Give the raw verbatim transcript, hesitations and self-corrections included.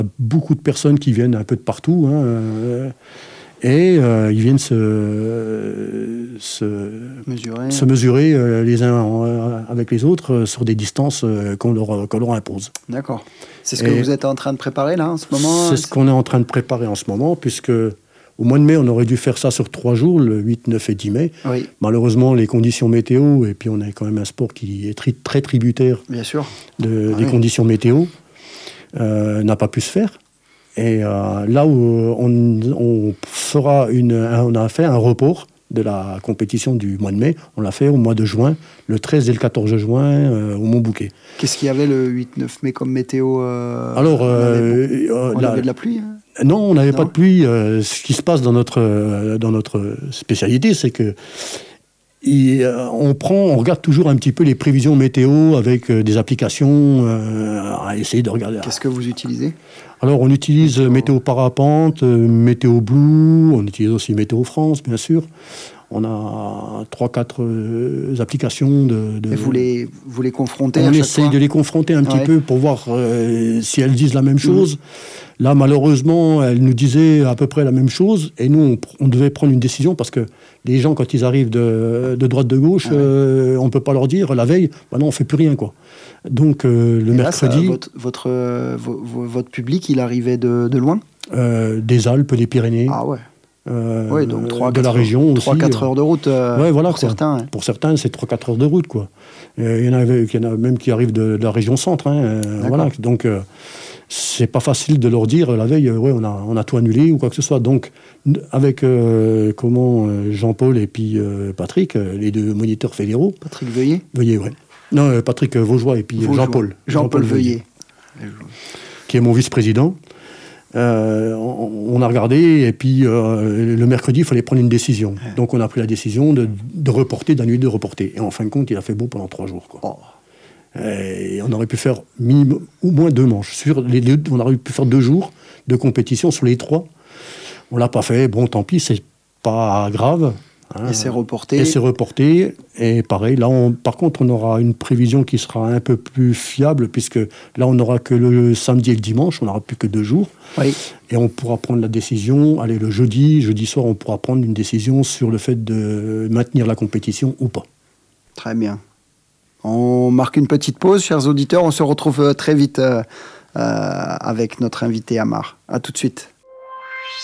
Beaucoup de personnes qui viennent un peu de partout, hein, euh, et euh, ils viennent se, se mesurer, se mesurer euh, les uns en, avec les autres euh, sur des distances euh, qu'on leur, qu'on leur impose. D'accord. C'est ce que et vous êtes en train de préparer là en ce moment? C'est ce qu'on est en train de préparer en ce moment, puisque au mois de mai, on aurait dû faire ça sur trois jours, le huit, neuf et dix mai. Oui. Malheureusement, les conditions météo, et puis on a quand même un sport qui est tri- très tributaire Bien sûr. De, ah, des oui. conditions météo, euh, n'a pas pu se faire. Et euh, là où on, on fera une, on a fait un report de la compétition du mois de mai, on l'a fait au mois de juin, le treize et le quatorze juin euh, au Mont-Bouquet. Qu'est-ce qu'il y avait le huit neuf mai comme météo euh, Alors, on euh, avait, euh, on la, avait de la pluie hein? Non, on n'avait pas de pluie. Euh, ce qui se passe dans notre, euh, dans notre spécialité, c'est que il, euh, on prend, on regarde toujours un petit peu les prévisions météo avec euh, des applications euh, à essayer de regarder. Qu'est-ce que vous utilisez? Alors, on utilise Météo, Météo Parapente, euh, Météo Blue, on utilise aussi Météo France, bien sûr. On a trois, quatre euh, applications de, de... Et vous les, vous les confrontez on à chaque essaye fois de les confronter un petit ouais. peu pour voir euh, si elles disent la même chose. Mmh. Là, malheureusement, elles nous disaient à peu près la même chose. Et nous, on, on devait prendre une décision parce que les gens, quand ils arrivent de, de droite, de gauche, ah ouais. euh, on ne peut pas leur dire la veille, bah non, on ne fait plus rien, quoi. Donc, euh, le et mercredi... Là, ça, votre, votre, euh, votre public, il arrivait de, de loin euh, Des Alpes, des Pyrénées. Ah ouais. Euh, oui, donc trois, de la région trois, aussi. quatre heures de route euh, ouais, voilà, pour quoi. certains. Hein. Pour certains, c'est trois quatre heures de route, quoi. Il y en a, il y en a même qui arrivent de, de la région centre. Hein, euh, voilà. Donc, euh, c'est pas facile de leur dire la veille, euh, ouais, on a, on a tout annulé ou quoi que ce soit. Donc, avec euh, comment euh, Jean-Paul et puis euh, Patrick, euh, les deux moniteurs fédéraux. Patrick Veuillet Veuillet, ouais. Non, euh, Patrick Vaugeois et puis Vaugeois. Jean-Paul. Jean-Paul, Jean-Paul Veuillet. Veuillet. Qui est mon vice-président. Euh, on, on a regardé et puis euh, le mercredi il fallait prendre une décision. Ouais. Donc on a pris la décision de, de reporter, d'annuler, de reporter. Et en fin de compte, il a fait beau pendant trois jours. Quoi. Oh. Et on aurait pu faire minimum, au moins deux manches. Sur les, les, on aurait pu faire deux jours de compétition sur les trois. On l'a pas fait. Bon, tant pis, c'est pas grave. Hein, et c'est reporté. Et c'est reporté. Et pareil, là, on, par contre, on aura une prévision qui sera un peu plus fiable, puisque là, on n'aura que le samedi et le dimanche, on n'aura plus que deux jours. Oui. Et on pourra prendre la décision, allez, le jeudi, jeudi soir, on pourra prendre une décision sur le fait de maintenir la compétition ou pas. Très bien. On marque une petite pause, chers auditeurs. On se retrouve très vite euh, euh, avec notre invité Amar. À tout de suite.